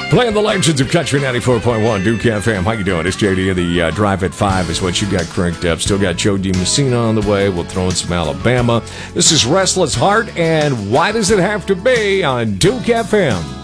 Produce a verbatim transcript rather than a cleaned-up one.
Playing the legends of Country ninety-four point one Duke F M. How you doing? It's J D. The uh, Drive at five is what you got cranked up. Still got Joe DiMessina on the way. We'll throw in some Alabama. This is Restless Heart, and Why Does It Have to Be on Duke F M?